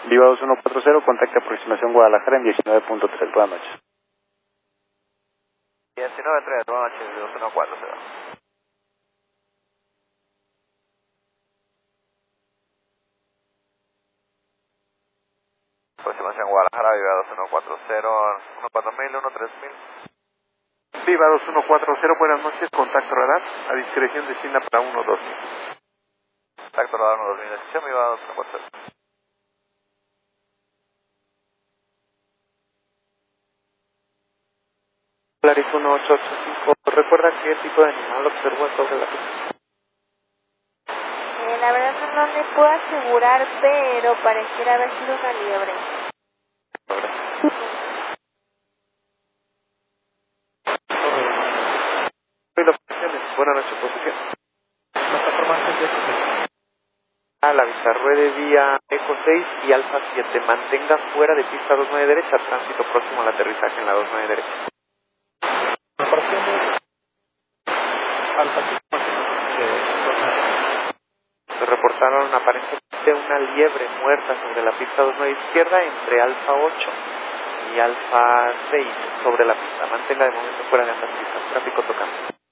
Viva 2140, contacto aproximación Guadalajara en 19.3, buenas noches. 19.3, buenas noches, 2140. Aproximación Guadalajara, Viva 2140, 14000, 13000. Viva 2140, buenas noches, contacto radar, a discreción de China para 12000. Contacto radar 12000, decisión, Viva 2140. Polaris 1885, ¿recuerda qué tipo de animal observó sobre la pista? La verdad no le puedo asegurar, pero pareciera haber sido una liebre. Buenas noches, posición. La Villarruede vía Eco 6 y Alfa 7, mantenga fuera de pista 29 derecha, tránsito próximo al aterrizaje en la 29 derecha. Se reportaron aparentemente una liebre muerta sobre la pista 29 izquierda entre Alfa 8 y Alfa 6 sobre la pista. Mantenga de momento fuera de ambas pistas. Tráfico tocando.